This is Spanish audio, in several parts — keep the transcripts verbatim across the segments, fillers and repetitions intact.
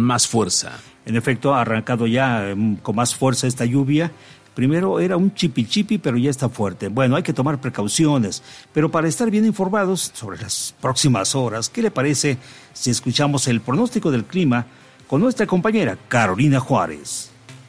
más fuerza. En efecto, ha arrancado ya eh, con más fuerza esta lluvia. Primero era un chipi chipi, pero ya está fuerte. Bueno, hay que tomar precauciones, pero para estar bien informados sobre las próximas horas, ¿qué le parece si escuchamos el pronóstico del clima con nuestra compañera Carolina Juárez?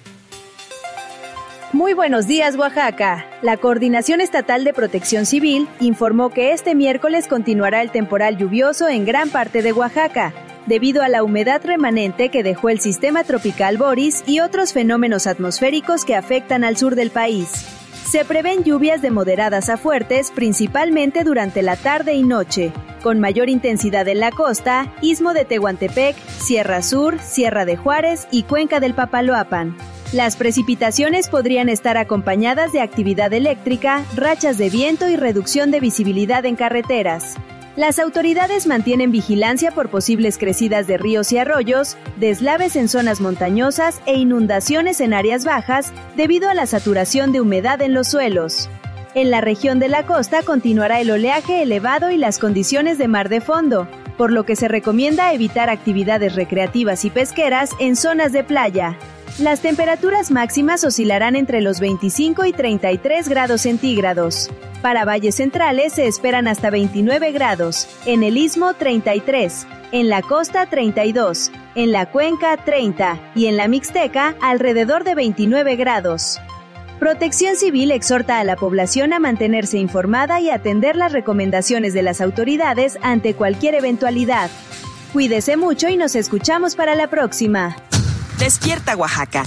Muy buenos días, Oaxaca. La Coordinación Estatal de Protección Civil informó que este miércoles continuará el temporal lluvioso en gran parte de Oaxaca, debido a la humedad remanente que dejó el sistema tropical Boris y otros fenómenos atmosféricos que afectan al sur del país. Se prevén lluvias de moderadas a fuertes, principalmente durante la tarde y noche, con mayor intensidad en la costa, Istmo de Tehuantepec, Sierra Sur, Sierra de Juárez y Cuenca del Papaloapan. Las precipitaciones podrían estar acompañadas de actividad eléctrica, rachas de viento y reducción de visibilidad en carreteras. Las autoridades mantienen vigilancia por posibles crecidas de ríos y arroyos, deslaves en zonas montañosas e inundaciones en áreas bajas debido a la saturación de humedad en los suelos. En la región de la costa continuará el oleaje elevado y las condiciones de mar de fondo, por lo que se recomienda evitar actividades recreativas y pesqueras en zonas de playa. Las temperaturas máximas oscilarán entre los veinticinco y treinta y tres grados centígrados. Para valles centrales se esperan hasta veintinueve grados, en el Istmo treinta y tres, en la costa treinta y dos, en la cuenca treinta y en la Mixteca alrededor de veintinueve grados. Protección Civil exhorta a la población a mantenerse informada y atender las recomendaciones de las autoridades ante cualquier eventualidad. Cuídese mucho y nos escuchamos para la próxima. Despierta Oaxaca.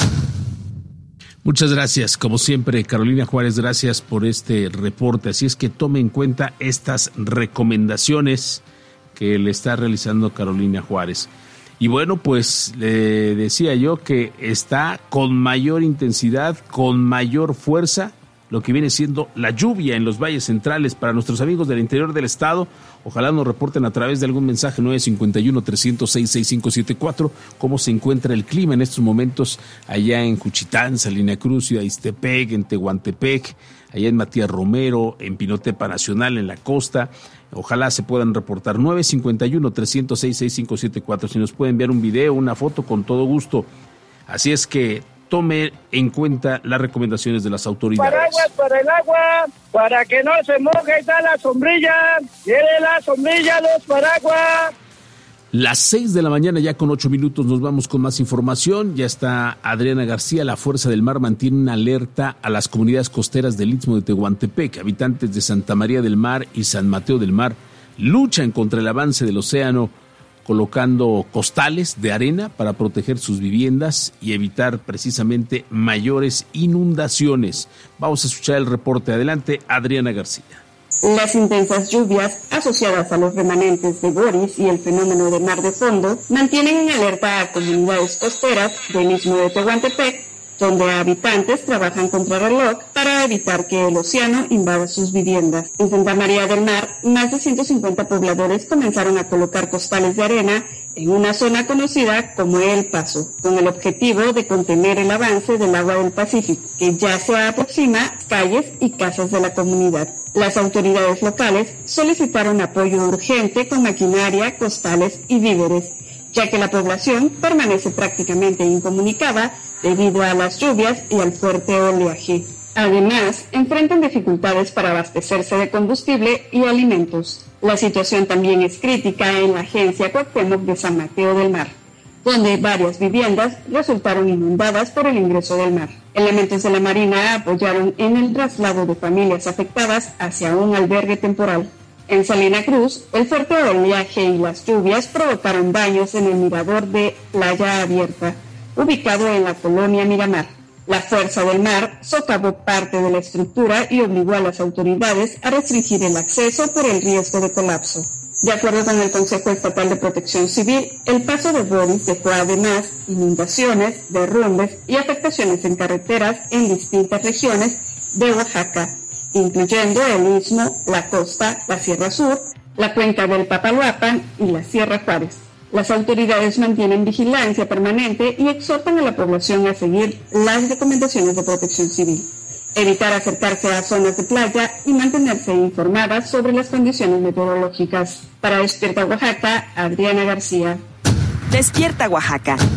Muchas gracias, como siempre, Carolina Juárez, gracias por este reporte. Así es que tome en cuenta estas recomendaciones que le está realizando Carolina Juárez. Y bueno, pues le decía yo que está con mayor intensidad, con mayor fuerza, lo que viene siendo la lluvia en los valles centrales. Para nuestros amigos del interior del estado, ojalá nos reporten a través de algún mensaje nueve cinco uno, tres cero seis, seis cinco siete cuatro cómo se encuentra el clima en estos momentos allá en Juchitán, Salina Cruz, Ciudad Ixtepec, en Tehuantepec, allá en Matías Romero, en Pinotepa Nacional, en la costa. Ojalá se puedan reportar nueve cinco uno, tres cero seis, seis cinco siete cuatro. Si nos pueden enviar un video, una foto, con todo gusto. Así es que tome en cuenta las recomendaciones de las autoridades. Paraguas para el agua, para que no se moje, está la sombrilla. Quiere la sombrilla, los paraguas. Las seis de la mañana, ya con ocho minutos, nos vamos con más información. Ya está Adriana García. La Fuerza del Mar mantiene una alerta a las comunidades costeras del Istmo de Tehuantepec. Habitantes de Santa María del Mar y San Mateo del Mar luchan contra el avance del océano, colocando costales de arena para proteger sus viviendas y evitar precisamente mayores inundaciones. Vamos a escuchar el reporte. Adelante, Adriana García. Las intensas lluvias asociadas a los remanentes de Boris y el fenómeno de mar de fondo mantienen en alerta a comunidades costeras del Istmo de Tehuantepec, donde habitantes trabajan contra reloj para evitar que el océano invada sus viviendas. En Santa María del Mar, más de ciento cincuenta pobladores comenzaron a colocar costales de arena en una zona conocida como El Paso, con el objetivo de contener el avance del agua del Pacífico, que ya se aproxima a calles y casas de la comunidad. Las autoridades locales solicitaron apoyo urgente con maquinaria, costales y víveres, ya que la población permanece prácticamente incomunicada debido a las lluvias y al fuerte oleaje. Además, enfrentan dificultades para abastecerse de combustible y alimentos. La situación también es crítica en la agencia Cuauhtémoc de San Mateo del Mar, donde varias viviendas resultaron inundadas por el ingreso del mar. Elementos de la Marina apoyaron en el traslado de familias afectadas hacia un albergue temporal. En Salina Cruz, el fuerte oleaje y las lluvias provocaron daños en el mirador de Playa Abierta, ubicado en la colonia Miramar. La Fuerza del Mar socavó parte de la estructura y obligó a las autoridades a restringir el acceso por el riesgo de colapso. De acuerdo con el Consejo Estatal de Protección Civil, el paso de Boris dejó además inundaciones, derrumbes y afectaciones en carreteras en distintas regiones de Oaxaca, incluyendo el Istmo, la costa, la Sierra Sur, la cuenca del Papaloapan y la Sierra Juárez. Las autoridades mantienen vigilancia permanente y exhortan a la población a seguir las recomendaciones de Protección Civil, evitar acercarse a zonas de playa y mantenerse informadas sobre las condiciones meteorológicas. Para Despierta Oaxaca, Adriana García. Despierta Oaxaca.